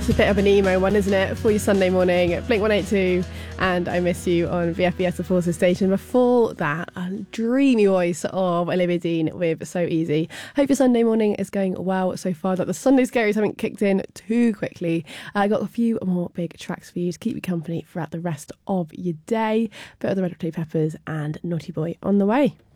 a bit of an emo one, isn't it, for your Sunday morning? Blink-182 and I Miss You on VFBS The Forces Station. Before that, a dreamy voice of Olivia Dean with So Easy. Hope your Sunday morning is going well so far, that the Sunday Scaries haven't kicked in too quickly. I got a few more big tracks for you to keep you company throughout the rest of your day. Bit of the Red Hot Chili Peppers and Naughty Boy on the way.